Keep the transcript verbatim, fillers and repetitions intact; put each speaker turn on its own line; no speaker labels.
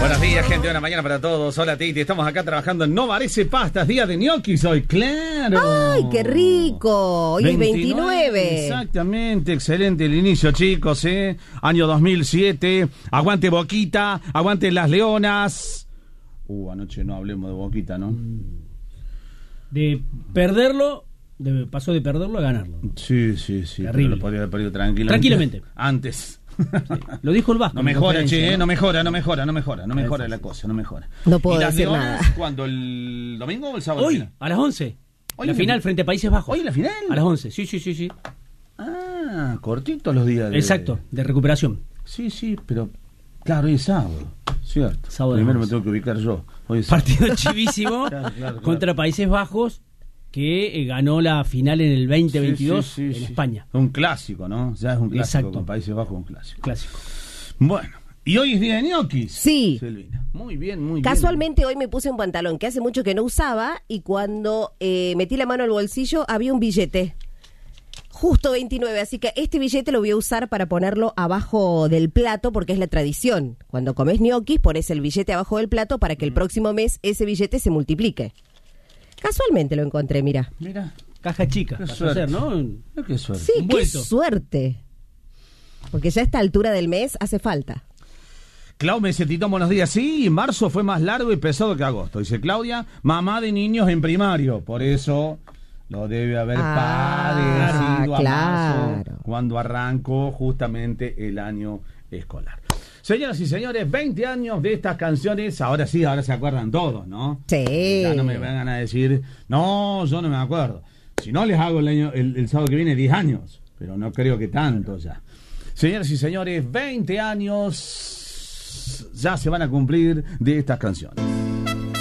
Buenos días, gente, buena mañana para todos. Hola, Titi, estamos acá trabajando en No Parece Pastas, día de ñoquis hoy, claro.
¡Ay, qué rico! Hoy veintinueve, es veintinueve.
Exactamente, excelente el inicio, chicos, ¿eh? Año dos mil siete, aguante Boquita, aguante las Leonas. Uh, anoche no hablemos de Boquita, ¿no?
De perderlo, de, pasó de perderlo a ganarlo.
Sí, sí, sí.
Terrible.
Lo podría haber perdido tranquilamente.
Tranquilamente.
Antes.
Sí. Lo dijo el Vasco.
No mejora, che,
¿no?
no mejora, no mejora, no mejora, no mejora la cosa, no mejora.
No puedo
¿Y las
decir
Leonas,
nada.
¿cuándo? ¿El domingo o el sábado?
Hoy, a las once.
Hoy
la
la-
final frente a Países Bajos.
¿Hoy la final?
A las once, sí, sí, sí, sí.
Ah, cortitos los días de...
Exacto, de recuperación.
Sí, sí, pero... Claro, hoy es sábado, cierto.
Sábado
Primero me
once.
tengo que ubicar yo. Hoy es
Partido chivísimo
Claro, claro, claro.
contra Países Bajos, que eh, ganó la final en el veinte veintidós
Sí, sí, sí,
en
sí.
España.
Un clásico, ¿no? Ya es un clásico.
Exacto.
Con Países Bajos, un clásico.
Clásico.
Bueno, y hoy es día de ñoquis.
Sí.
Silvina. Muy bien, muy bien.
Casualmente hoy me puse un pantalón que hace mucho que no usaba y cuando eh, metí la mano al bolsillo había un billete. Justo veintinueve, así que este billete lo voy a usar para ponerlo abajo del plato porque es la tradición. Cuando comes ñoquis pones el billete abajo del plato para que el próximo mes ese billete se multiplique. Casualmente lo encontré, mira.
Mira,
Caja chica,
qué
pasó a
suerte.
ser, ¿no?
Mira qué suerte.
Sí, qué
Envuelto.
suerte. Porque ya a esta altura del mes hace falta.
Clau me dice, Tito, buenos días. Sí, marzo fue más largo y pesado que agosto. Dice Claudia, mamá de niños en primario. Por eso lo debe haber
Ah,
padecido a
claro.
marzo, cuando arrancó justamente el año escolar. Señoras y señores, veinte años de estas canciones. Ahora sí, ahora se acuerdan todos, ¿no?
Sí.
Ya no me vengan a decir, no, yo no me acuerdo. Si no, les hago el, año, el, el sábado que viene diez años. Pero no creo que tanto ya. Señoras y señores, veinte años ya se van a cumplir de estas canciones.